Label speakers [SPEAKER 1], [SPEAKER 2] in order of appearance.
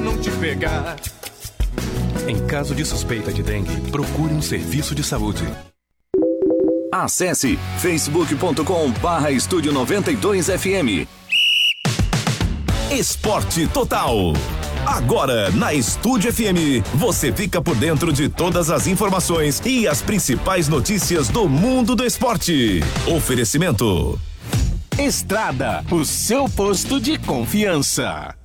[SPEAKER 1] não te pegar.
[SPEAKER 2] Em caso de suspeita de dengue, procure um serviço de saúde.
[SPEAKER 3] Acesse facebook.com/Estúdio 92FM.
[SPEAKER 4] Esporte Total. Agora, na Estúdio FM, você fica por dentro de todas as informações e as principais notícias do mundo do esporte. Oferecimento
[SPEAKER 5] Estrada, o seu posto de confiança.